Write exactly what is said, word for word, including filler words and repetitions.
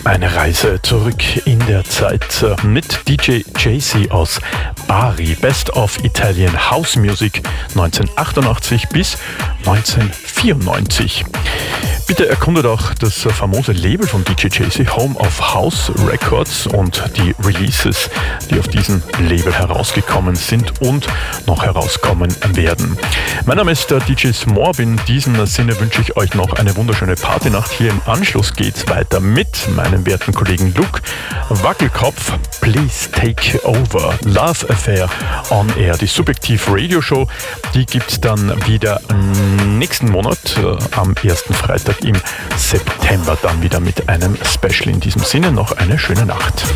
Eine Reise zurück in der Zeit mit D J Jay-Z aus Bari. Best of Italian House Music neunzehnhundertachtundachtzig bis neunzehnhundertvierundneunzig. Bitte erkundet auch das famose Label von D J Jay-Z, Home of House Records, und die Releases, die auf diesem Label herausgekommen sind und noch herauskommen werden. Mein Name ist D J Smorb. In diesem Sinne wünsche ich euch noch eine wunderschöne Partynacht. Hier im Anschluss geht's weiter mit meinem werten Kollegen Luke Wackelkopf. Please Take Over. Love Affair on Air. Die Subjektiv Radio Show, die gibt's dann wieder nächsten Monat äh, am ersten Freitag im September, dann wieder mit einem Special. In diesem Sinne noch eine schöne Nacht.